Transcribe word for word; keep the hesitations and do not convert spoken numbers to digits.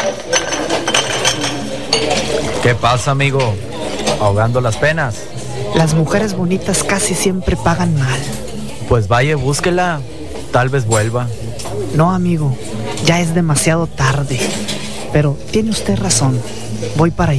¿Qué pasa, amigo? ¿Ahogando las penas? Las mujeres bonitas casi siempre pagan mal. Pues vaya, búsquela. Tal vez vuelva. No, amigo, ya es demasiado tarde. Pero tiene usted razón. Voy para allá.